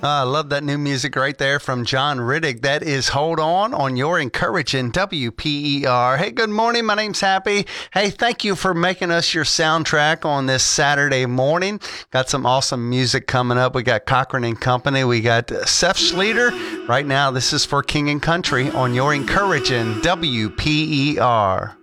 I love that new music right there from John Riddick. That is Hold On your encouraging WPER. Hey, good morning. My name's Happy. Hey, thank you for making us your soundtrack on this Saturday morning. Got some awesome music coming up. We got Cochran and Company. We got Seth Schleter. Right now, this is for King and Country on your encouraging WPER.